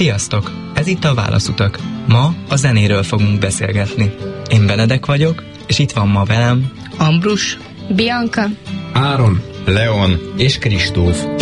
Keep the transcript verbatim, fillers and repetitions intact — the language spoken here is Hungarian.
Sziasztok! Ez itt a Válaszutak. Ma a zenéről fogunk beszélgetni. Én Benedek vagyok, és itt van ma velem Ambrus, Bianca, Áron, Leon és Kristóf.